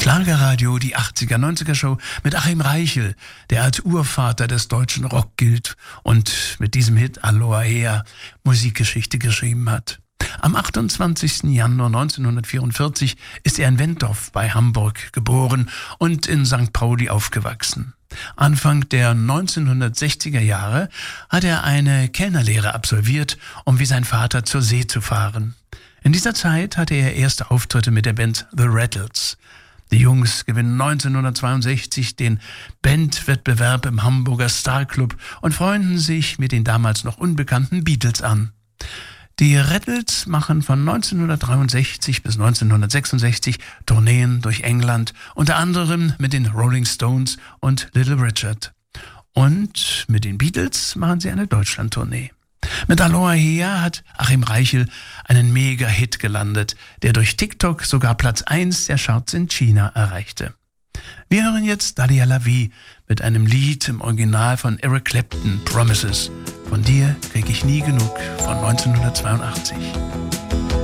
Schlagerradio, die 80er-90er-Show mit Achim Reichel, der als Urvater des deutschen Rock gilt und mit diesem Hit Aloha Hea Musikgeschichte geschrieben hat. Am 28. Januar 1944 ist er in Wentorf bei Hamburg geboren und in St. Pauli aufgewachsen. Anfang der 1960er Jahre hat er eine Kellnerlehre absolviert, um wie sein Vater zur See zu fahren. In dieser Zeit hatte er erste Auftritte mit der Band The Rattles. Die Jungs gewinnen 1962 den Bandwettbewerb im Hamburger Star Club und freunden sich mit den damals noch unbekannten Beatles an. Die Rattles machen von 1963 bis 1966 Tourneen durch England, unter anderem mit den Rolling Stones und Little Richard. Und mit den Beatles machen sie eine Deutschland-Tournee. Mit Aloha Hea hat Achim Reichel einen Mega-Hit gelandet, der durch TikTok sogar Platz 1 der Charts in China erreichte. Wir hören jetzt Dalia La Vie mit einem Lied im Original von Eric Clapton, Promises. Von dir krieg ich nie genug, von 1982.